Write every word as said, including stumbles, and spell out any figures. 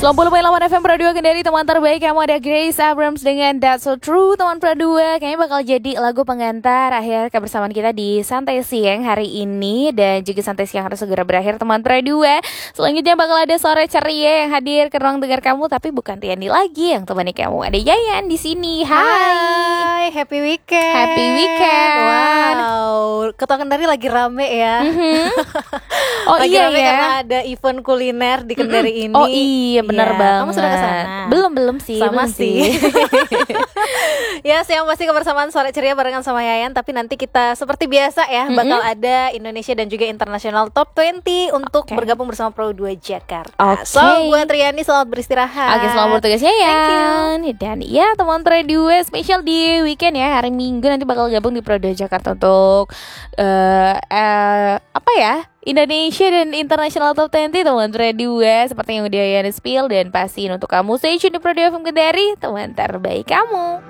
sembilan puluh koma delapan F M Pro dua Kendari, teman terbaik kamu ada Grace Abrams dengan That's So True. Teman Pro dua kayaknya bakal jadi lagu pengantar akhir kebersamaan kita di Santai Siang hari ini. Dan juga Santai Siang harus segera berakhir teman Pro dua. Selanjutnya bakal ada Sore Ceria yang hadir ke ruang dengar kamu, tapi bukan Riani lagi yang temani kamu. Ada Yayan di sini. Hai. Hai, happy weekend. Happy weekend. Wow, Kota Kendari lagi rame ya. Mm-hmm. Oh lagi iya rame ya. karena ada event kuliner di Kendari Mm-mm. ini. Oh iya benar Iya. banget. Kamu sudah kesana? Belum belum sih. Sama belum sih. Ya, siang pasti kebersamaan Sore Ceria barengan sama Yayan. Tapi nanti kita seperti biasa ya, Mm-mm. bakal ada Indonesia dan juga International Top dua puluh untuk Okay. bergabung bersama Pro dua Jakarta. Okay. So, buat Riani selamat beristirahat. Oke, selamat bertugas ya Thank Yan. Dan ya teman Pro dua spesial di weekend ya. Hari Minggu nanti bakal gabung di Pro dua Jakarta untuk eh eh, apa ya, Indonesia dan International Top dua puluh teman Pro dua. Seperti yang udah Yan spill. Dan pastiin untuk kamu stay tune di Pro dua F M Kendari, teman terbaik kamu.